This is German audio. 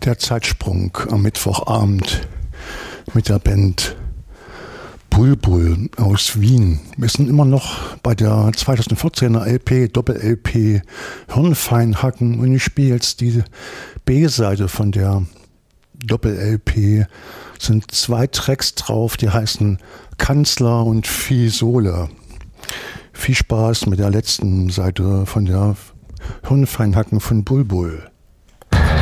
Der Zeitsprung am Mittwochabend mit der Band Bulbul aus Wien. Wir sind immer noch bei der 2014er LP, Doppel-LP Hirnfeinhacken und ich spiele jetzt die B-Seite von der Doppel-LP. Sind 2 Tracks drauf, die heißen Kanzler und Fiesole. Viel Spaß mit der letzten Seite von der Hirnfeinhacken von Bulbul.